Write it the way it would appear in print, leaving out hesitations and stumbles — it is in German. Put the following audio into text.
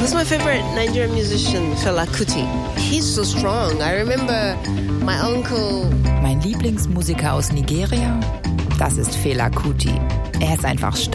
Who's my favorite Nigerian musician? Fela Kuti. He's so strong. I remember my uncle. Mein Lieblingsmusiker aus Nigeria? Das ist Fela Kuti. Er ist einfach stark.